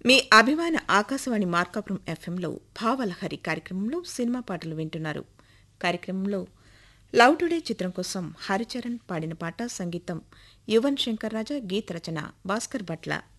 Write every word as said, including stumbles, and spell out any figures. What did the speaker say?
మీ అభిమాన ఆకాశవాణి మార్కాపురం ఎఫ్ఎంలో భావలహరి కార్యక్రమంలో సినిమా పాటలు వింటున్నారు. కార్యక్రమంలో లవ్ టుడే చిత్రం కోసం హరిచరణ్ పాడిన పాట, సంగీతం యువన్ శంకర్ రాజా, గీత రచన భాస్కర్ భట్ల.